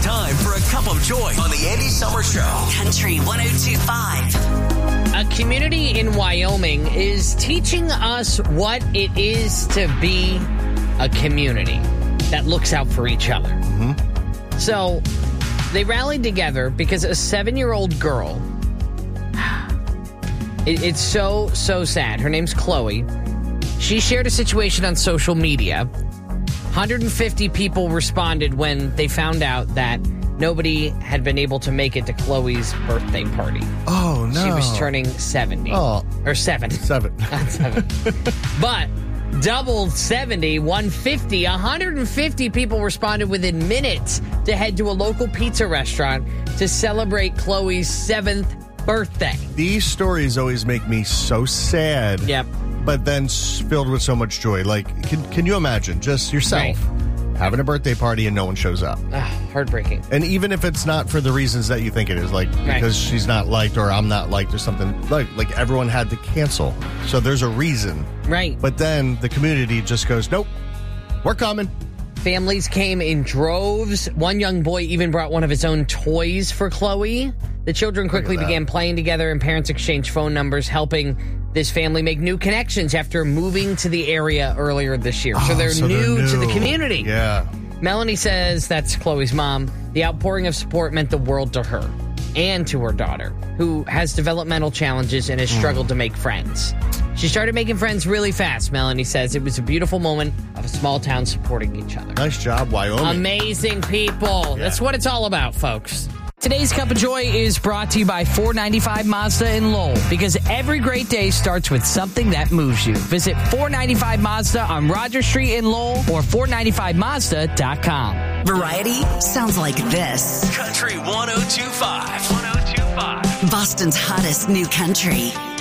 time for a cup of joy on the Andy Summer Show. Country 102.5. A community in Wyoming is teaching us what it is to be a community that looks out for each other. Mm-hmm. So they rallied together because a 7-year-old girl, it's so sad. Her name's Chloe. She shared a situation on social media. 150 people responded when they found out that nobody had been able to make it to Chloe's birthday party. Oh, no. She was turning 70. Oh. Or 7. 7. Not 7. But double 70, 150, 150 people responded within minutes to head to a local pizza restaurant to celebrate Chloe's 7th birthday. These stories always make me so sad. Yep. But then filled with so much joy. Like, can you imagine just yourself having a birthday party and no one shows up? Heartbreaking. And even if it's not for the reasons that you think it is, like because she's not liked or I'm not liked or something, like everyone had to cancel. So there's a reason. Right. But then the community just goes, nope, we're coming. Families came in droves. One young boy even brought one of his own toys for Chloe. The children quickly began playing together, and parents exchanged phone numbers, helping this family make new connections after moving to the area earlier this year. So they're new to the community. Yeah. Melanie says, that's Chloe's mom, the outpouring of support meant the world to her and to her daughter, who has developmental challenges and has struggled to make friends. She started making friends really fast, Melanie says. It was a beautiful moment of a small town supporting each other. Nice job, Wyoming. Amazing people. That's what it's all about, folks. Today's Cup of Joy is brought to you by 495 Mazda in Lowell, because every great day starts with something that moves you. Visit 495 Mazda on Roger Street in Lowell or 495Mazda.com. Variety sounds like this. Country 102.5. Boston's hottest new country.